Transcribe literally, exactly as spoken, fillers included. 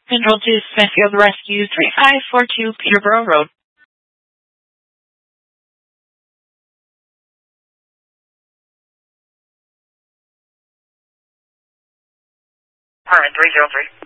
Control to Smithfield Rescue three five four two Peterborough Road. Alright, three zero three.